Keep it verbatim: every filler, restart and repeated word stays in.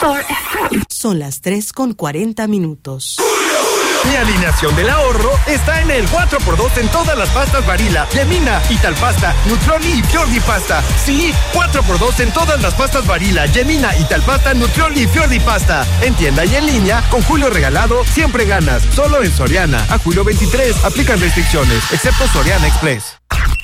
Sport F M. Son las tres con cuarenta minutos. Mi alineación del ahorro está en el cuatro por dos en todas las pastas Barilla, Yemina, Italpasta, Nutrioli y Fiordi Pasta. Sí, cuatro por dos en todas las pastas Barilla, Yemina, Italpasta, Nutrioli y Fiordi Pasta. En tienda y en línea, con Julio Regalado, siempre ganas. Solo en Soriana. A julio veintitrés, aplican restricciones, excepto Soriana Express.